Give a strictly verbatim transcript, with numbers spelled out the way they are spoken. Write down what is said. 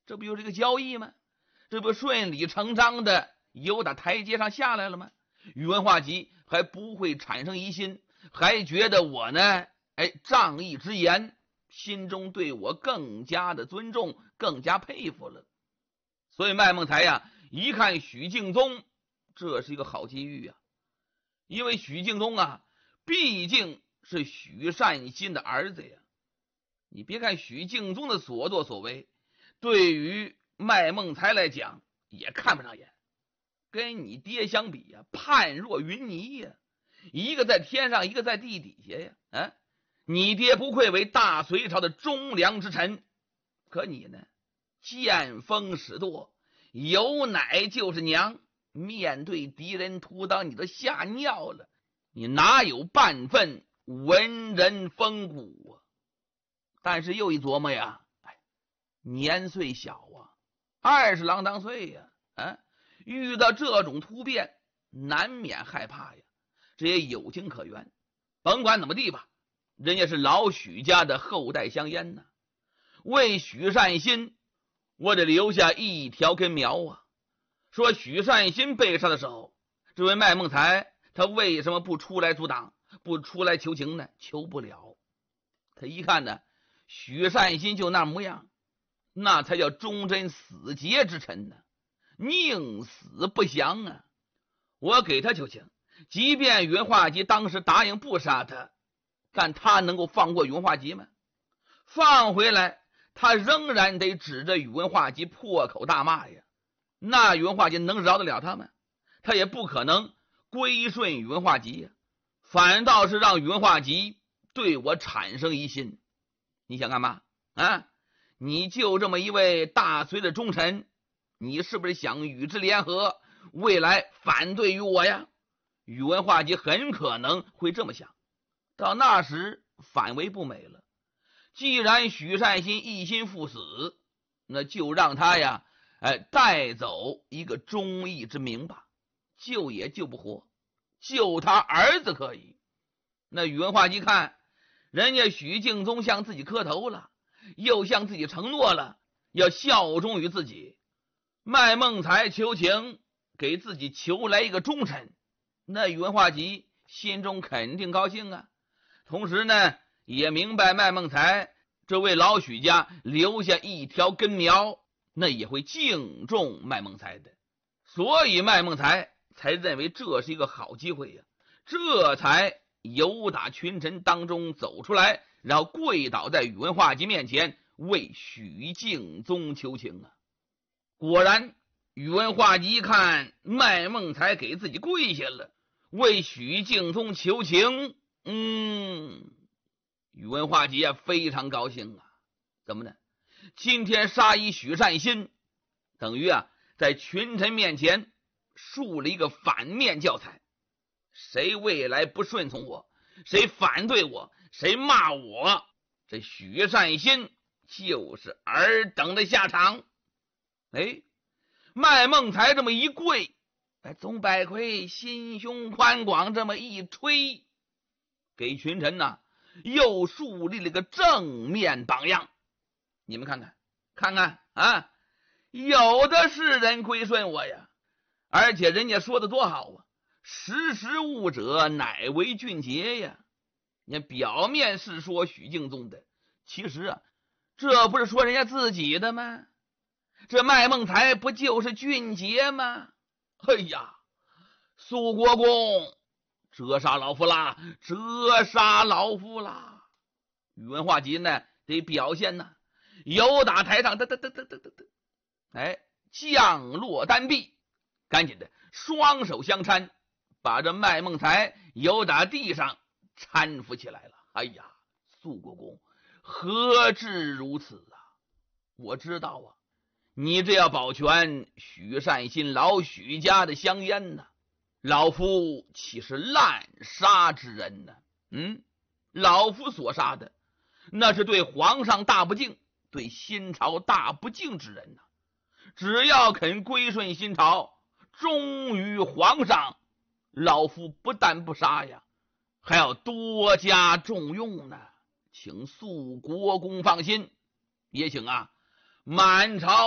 这不就是一个交易吗？这不顺理成章的由打台阶上下来了吗？宇文化及还不会产生疑心，还觉得我呢，哎，仗义直言，心中对我更加的尊重，更加佩服了。所以麦孟才呀，一看许敬宗，这是一个好机遇啊！因为许敬宗啊，毕竟是许善心的儿子呀。你别看许敬宗的所作所为，对于麦孟才来讲也看不上眼，跟你爹相比呀，判若云泥呀，一个在天上，一个在地底下呀。啊，你爹不愧为大隋朝的忠良之臣，可你呢，见风使舵，有奶就是娘，面对敌人屠刀，你都吓尿了，你哪有半分文人风骨啊？但是又一琢磨呀，哎，年岁小啊，二十郎当岁呀，啊，遇到这种突变，难免害怕呀，这也有情可原。甭管怎么地吧，人家是老许家的后代香烟呢，为许善心，我得留下一条根苗啊。说许善心被杀的时候，这位麦孟才他为什么不出来阻挡，不出来求情呢？求不了。他一看呢，许善心就那模样，那才叫忠贞死节之臣呢，宁死不降啊！我给他求情，即便宇文化及当时答应不杀他，但他能够放过宇文化及吗？放回来，他仍然得指着宇文化及破口大骂呀。那宇文化及能饶得了他吗？他也不可能归顺宇文化及呀，反倒是让宇文化及对我产生疑心。你想干嘛啊？你就这么一位大隋的忠臣，你是不是想与之联合，未来反对于我呀？宇文化及很可能会这么想，到那时反为不美了。既然许善心一心赴死，那就让他呀，哎，带走一个忠义之名吧，救也救不活，救他儿子可以。那宇文化及看人家许敬宗向自己磕头了，又向自己承诺了要效忠于自己，麦孟才求情，给自己求来一个忠臣，那宇文化及心中肯定高兴啊。同时呢，也明白麦孟才这位老许家留下一条根苗，那也会敬重麦孟才的，所以麦孟才才认为这是一个好机会呀，这才由打群臣当中走出来，然后跪倒在宇文化及面前为许敬宗求情啊。果然宇文化及一看麦孟才给自己跪下了，为许敬宗求情，嗯，宇文化及啊非常高兴啊。怎么呢？今天杀一许善心，等于啊在群臣面前树了一个反面教材，谁未来不顺从我，谁反对我，谁骂我，这许善心就是尔等的下场。哎，麦孟才这么一跪，哎，宗百魁心胸宽广，这么一吹，给群臣呐又树立了个正面榜样。你们看看看看啊，有的是人归顺我呀，而且人家说的多好啊，识时务者乃为俊杰呀。你表面是说许敬宗的，其实啊这不是说人家自己的吗？这麦孟才不就是俊杰吗？哎呀，苏国公折杀老夫啦，折杀老夫啦！宇文化及呢得表现呢，由打台上，得得得得得得得，哎，降落单臂，赶紧的双手相搀，把这麦孟才由打地上搀扶起来了。哎呀，苏国公何至如此啊？我知道啊，你这要保全许善心老许家的香烟呢，老夫岂是滥杀之人呢？嗯，老夫所杀的那是对皇上大不敬，对新朝大不敬之人呢。只要肯归顺新朝，忠于皇上，老夫不但不杀呀，还要多加重用呢。请肃国公放心，也请啊满朝